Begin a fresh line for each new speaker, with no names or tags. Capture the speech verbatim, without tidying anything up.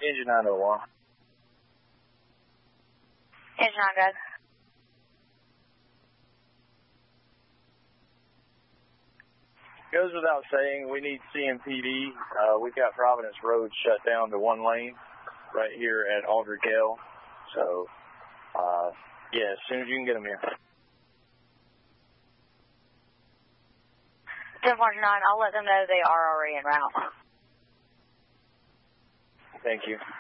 Engine nine oh one.
Engine nine, guys.
Goes without saying, we need C M P D. Uh, we've got Providence Road shut down to one lane right here at Aldrich Hill. So, uh, yeah, as soon as you can get them here.
ten forty-nine, I'll let them know they are already en route.
Thank you.